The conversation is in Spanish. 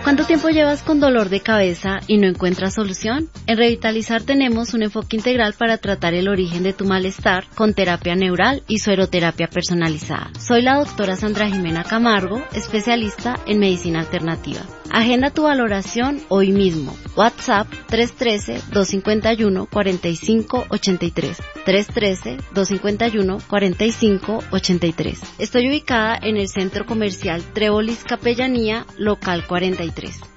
¿Cuánto tiempo llevas con dolor de cabeza y no encuentras solución? En Revitalizar tenemos un enfoque integral para tratar el origen de tu malestar con terapia neural y sueroterapia personalizada. Soy la doctora Sandra Jimena Camargo, especialista en medicina alternativa. Agenda tu valoración hoy mismo. WhatsApp 313-251-4583. 313-251-4583. Estoy ubicada en el Centro Comercial Trébolis Capellanía, local 43.